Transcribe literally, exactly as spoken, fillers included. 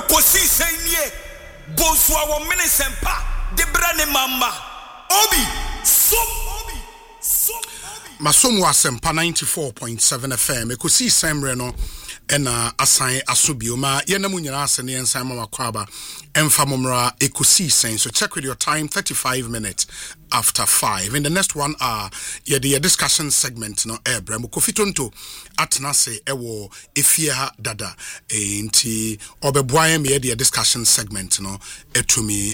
kosi senye bonswa wo minisempa de brane mamba obi so obi so obi masomu asempa ninety-four point seven F M ekosi semre no ena asan asobioma yenamu nyina asene yensan mama kwaba emfa momra ekosi sen. So check with your time, thirty-five minutes after five. In the next one hour ye the discussion segment no air brem kofitonto atnase ewo efia dada enti obeboa me the discussion segment no etumi